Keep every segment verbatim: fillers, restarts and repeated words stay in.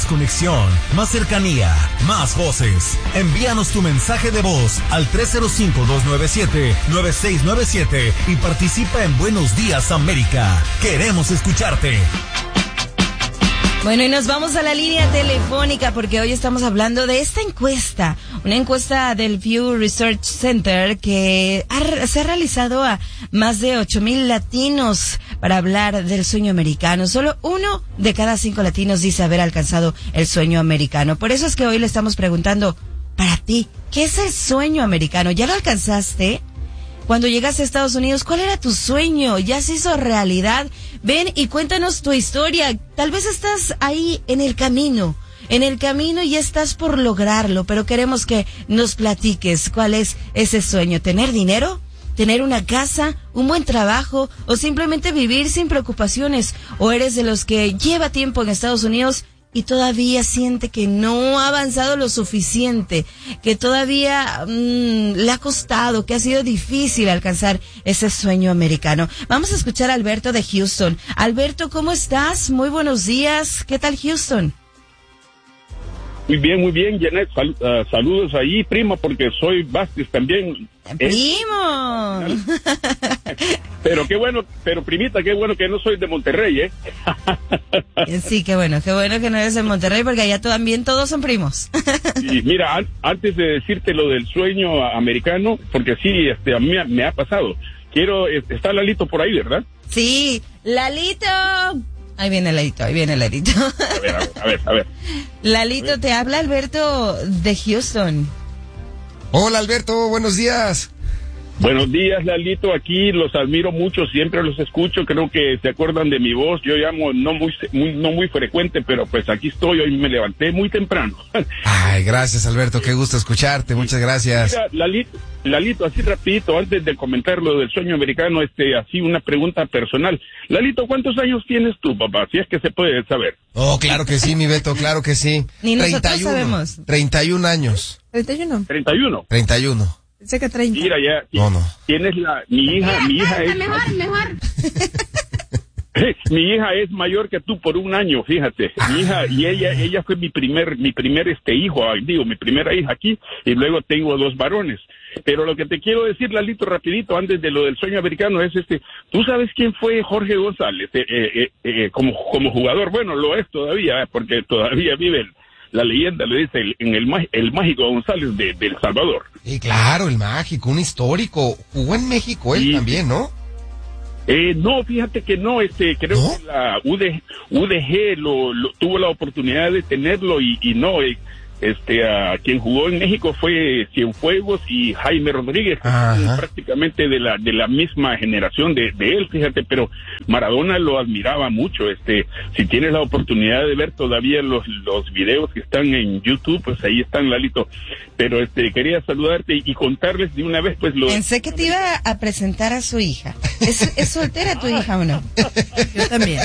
conexión, más cercanía, más voces. Envíanos tu mensaje de voz al tres cero cinco, dos nueve siete, nueve seis nueve siete y participa en Buenos Días América. Queremos escucharte. Bueno, y nos vamos a la línea telefónica porque hoy estamos hablando de esta encuesta, una encuesta del Pew Research Center que ha, se ha realizado a más de ocho mil latinos para hablar del sueño americano. Solo uno de cada cinco latinos dice haber alcanzado el sueño americano. Por eso es que hoy le estamos preguntando, para ti, ¿qué es el sueño americano? ¿Ya lo alcanzaste? Cuando llegaste a Estados Unidos, ¿cuál era tu sueño? ¿Ya se hizo realidad? Ven y cuéntanos tu historia. Tal vez estás ahí en el camino, en el camino y ya estás por lograrlo, pero queremos que nos platiques cuál es ese sueño. ¿Tener dinero? ¿Tener una casa? ¿Un buen trabajo? ¿O simplemente vivir sin preocupaciones? ¿O eres de los que lleva tiempo en Estados Unidos y todavía siente que no ha avanzado lo suficiente, que todavía mmm, le ha costado, que ha sido difícil alcanzar ese sueño americano? Vamos a escuchar a Alberto de Houston. Alberto, ¿cómo estás? Muy buenos días. ¿Qué tal Houston? Muy bien, muy bien, Janet. Sal, uh, saludos ahí, prima, porque soy Vázquez también. ¡Primo! Pero qué bueno, pero primita, qué bueno que no soy de Monterrey, ¿eh? Sí, qué bueno, qué bueno que no eres de Monterrey, porque allá también todos son primos. Y mira, an- antes de decirte lo del sueño americano, porque sí, este, a mí me ha pasado. Quiero, está Lalito por ahí, ¿verdad? Sí, Lalito. Ahí viene Lalito, ahí viene Lalito. A ver, a ver, a ver. A ver. Lalito, A ver. te habla Alberto de Houston. Hola Alberto, buenos días. Buenos días, Lalito, aquí los admiro mucho, siempre los escucho, creo que se acuerdan de mi voz, yo llamo no muy, muy no muy frecuente, pero pues aquí estoy, hoy me levanté muy temprano. Ay, gracias Alberto, qué gusto escucharte, muchas gracias. Mira, Lalito, Lalito, así rapidito, antes de comentar lo del sueño americano, este, así una pregunta personal. Lalito, ¿cuántos años tienes tú, papá? Si es que se puede saber. Oh, claro que sí, mi Beto, claro que sí. Ni nosotros sabemos. treinta y un años. treinta y uno. treinta y uno. treinta y uno. Pensé que treinta. Mira, ya, No, no. tienes la, mi hija, mi hija es... Mejor, mejor. Mi hija es mayor que tú por un año, fíjate. Mi hija, y ella, ella fue mi primer, mi primer este hijo, digo, mi primera hija aquí, y luego tengo dos varones. Pero lo que te quiero decir, Lalito, rapidito, antes de lo del sueño americano, es este, ¿tú sabes quién fue Jorge González? Eh, eh, eh, como, como jugador, bueno, lo es todavía, porque todavía vive el, la leyenda, le dice, el, en el, el mágico González de, de El Salvador. Sí, claro, el mágico, un histórico. Jugó en México él Sí. también, ¿no? Eh, no, fíjate que no, este, creo ¿No? que la U D, U D G lo, lo, tuvo la oportunidad de tenerlo y, y no, eh, este, a quien jugó en México fue Cienfuegos y Jaime Rodríguez, que son prácticamente de la, de la misma generación de, de él, fíjate, pero Maradona lo admiraba mucho, este, si tienes la oportunidad de ver todavía los, los videos que están en YouTube, pues ahí están, Lalito, pero este, quería saludarte y, y contarles de una vez, pues lo... Pensé que te iba a presentar a su hija. ¿Es, es soltera tu hija o no? Yo también.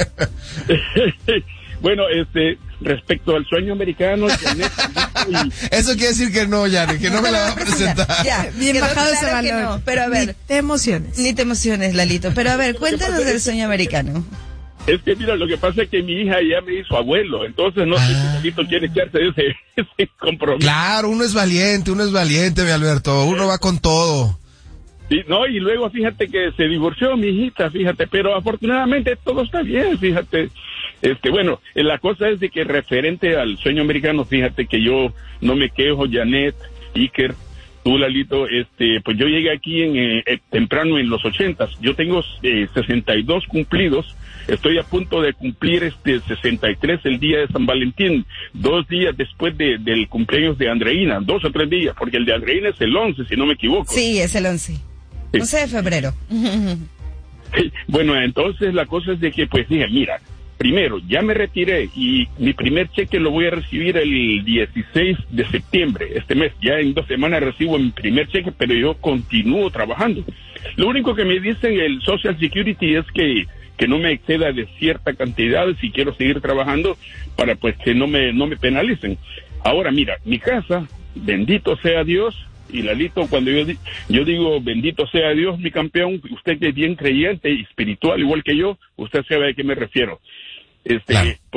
Bueno, este, respecto al sueño americano, Janet, y... Eso quiere decir que no, Yane, que no me la va a presentar. Ya, Bien quedó bajado ese claro que valor. no, pero a ver, Ni te emociones. ni te emociones, Lalito. Pero a ver, cuéntanos del sueño americano. Es que mira, lo que pasa es que mi hija ya me hizo abuelo, entonces no sé si Lalito quiere echarse ese, ese compromiso. Claro, uno es valiente, uno es valiente, mi Alberto, uno va con todo. Sí, no, y luego fíjate que se divorció mi hijita, fíjate, pero afortunadamente todo está bien, fíjate. Este, bueno, la cosa es de que referente al sueño americano, fíjate que yo no me quejo, Janet, Iker, tú, Lalito, este, pues yo llegué aquí en eh, temprano en los ochentas, yo tengo eh, sesenta y dos cumplidos, estoy a punto de cumplir este sesenta y tres el día de San Valentín, dos días después de, del cumpleaños de Andreina, dos o tres días, porque el de Andreina es el once, si no me equivoco. Sí, es el once. Sí. once de febrero. Sí, bueno, entonces la cosa es de que pues dije, mira, primero, ya me retiré y mi primer cheque lo voy a recibir el dieciséis de septiembre, este mes. Ya en dos semanas recibo mi primer cheque, pero yo continúo trabajando. Lo único que me dicen el Social Security es que, que no me exceda de cierta cantidad si quiero seguir trabajando para pues que no me, no me penalicen. Ahora, mira, mi casa, bendito sea Dios, y Lalito, cuando yo, di- yo digo bendito sea Dios, mi campeón, usted que es bien creyente y espiritual igual que yo, usted sabe a qué me refiero. Este, Claro. pues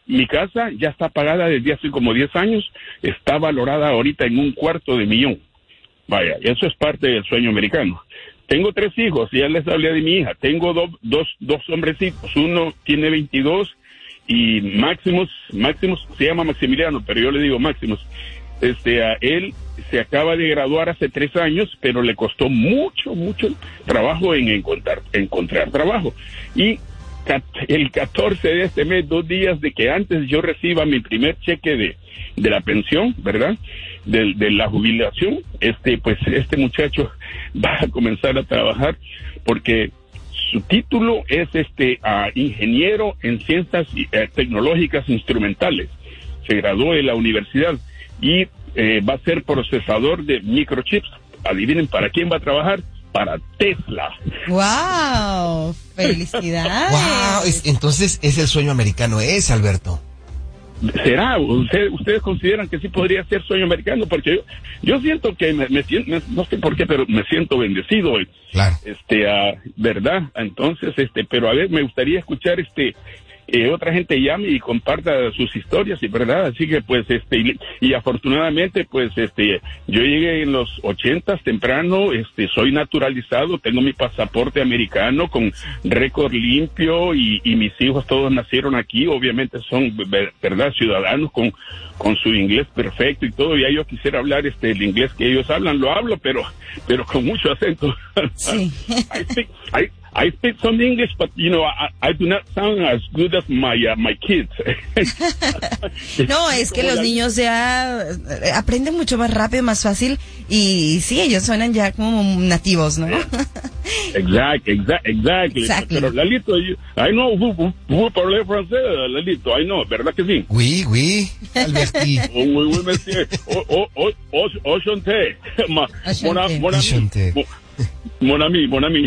mi casa ya está pagada desde hace como diez años, está valorada ahorita en un cuarto de millón. Vaya, eso es parte del sueño americano. Tengo tres hijos, ya les hablé de mi hija. Tengo do, dos, dos hombrecitos, uno tiene veintidós y Máximos, Máximos se llama Maximiliano, pero yo le digo Máximos. Este, a él se acaba de graduar hace tres años, pero le costó mucho, mucho trabajo en encontrar, encontrar trabajo. Y el catorce de este mes, dos días de que antes yo reciba mi primer cheque de, de la pensión, ¿verdad? De, de la jubilación, este, pues este muchacho va a comenzar a trabajar porque su título es este uh, ingeniero en ciencias uh, tecnológicas instrumentales. Se graduó de la universidad y eh, va a ser procesador de microchips. Adivinen para quién va a trabajar. Para Tesla. ¡Wow! ¡Felicidades! ¡Wow! Es, entonces es el sueño americano ese, Alberto. ¿Será? ¿Usted, ¿Ustedes consideran que sí podría ser sueño americano? Porque yo, yo siento que me, me siento, me, no sé por qué, pero me siento bendecido. Claro. Este, uh, ¿verdad? Entonces, este, pero a ver, me gustaría escuchar este... Eh, otra gente llame y comparta sus historias, y verdad, así que pues este y, y afortunadamente pues este yo llegué en los ochentas temprano, este soy naturalizado, tengo mi pasaporte americano con récord limpio y, y mis hijos todos nacieron aquí, obviamente son verdad ciudadanos con con su inglés perfecto y todo. Ya yo quisiera hablar este el inglés que ellos hablan, lo hablo, pero pero con mucho acento. Sí. I speak, I, I speak some English, but you know, I, I do not sound as good as my uh, my kids. No, es que los niños ya aprenden mucho más rápido, más fácil, y sí, ellos suenan ya como nativos, ¿no? Exact, exact, exactly. Exactly. Pero Lalito, you, I know who, who, who parle francés, Lalito, I know, ¿verdad que sí? Oui, oui, Alberti. Oh, oui, oui, monsieur. Oh, oh, oh, oh, oh, chanté. Ma, mon, a- mon ami. Enchanté. Mon, mon ami, mon ami.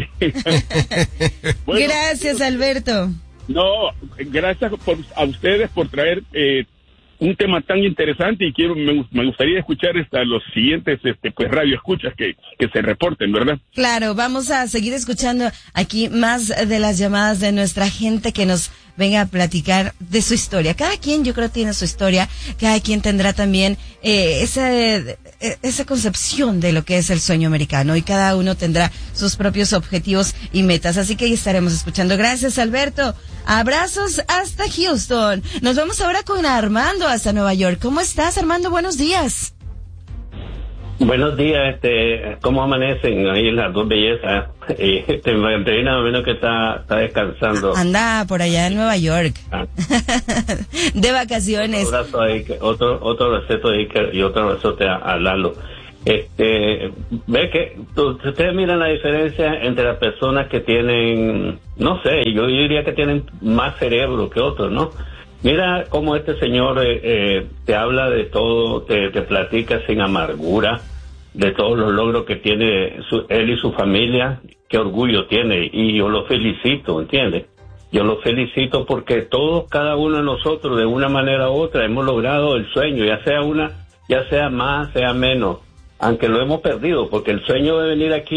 Bueno, Gracias, Alberto. no, gracias por, a ustedes por traer eh, un tema tan interesante, y quiero me, me gustaría escuchar hasta los siguientes este pues radio escuchas que, que se reporten, ¿verdad? Claro, vamos a seguir escuchando aquí más de las llamadas de nuestra gente que nos venga a platicar de su historia. Cada quien, yo creo, tiene su historia. Cada quien tendrá también eh, esa, eh, esa concepción de lo que es el sueño americano, y cada uno tendrá sus propios objetivos y metas. Así que ahí estaremos escuchando. Gracias, Alberto. Abrazos hasta Houston. Nos vamos ahora con Armando hasta Nueva York. ¿Cómo estás, Armando? Buenos días. Buenos días, este, ¿cómo amanecen ahí las dos bellezas? Eh, Este, me nada menos que está, está descansando. Anda por allá en Nueva York. Ah. De vacaciones. Otro abrazo ahí, que- otro, otro receto ahí que- y otro abrazote a, a Lalo. Este, ve que tú- ustedes miran la diferencia entre las personas que tienen, no sé, yo diría que tienen más cerebro que otros, ¿no? Mira cómo este señor eh, eh, te habla de todo, te, te platica sin amargura de todos los logros que tiene su, él y su familia, qué orgullo tiene, y yo lo felicito, ¿entiendes? Yo lo felicito porque todos, cada uno de nosotros, de una manera u otra, hemos logrado el sueño, ya sea una, ya sea más, sea menos, aunque lo hemos perdido, porque el sueño de venir aquí